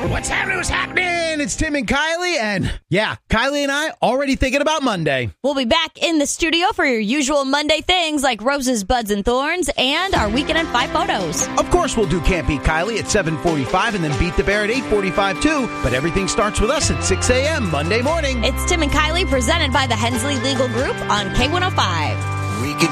What's happening? It's Tim and Kylie, and yeah, Kylie and I already thinking about Monday. We'll be back in the studio for your usual Monday things like roses, buds, and thorns, and our Weekend in 5 photos. Of course, we'll do Can't Beat Kylie at 7:45 and then Beat the Bear at 8:45 too, but everything starts with us at 6 a.m. Monday morning. It's Tim and Kylie presented by the Hensley Legal Group on K105.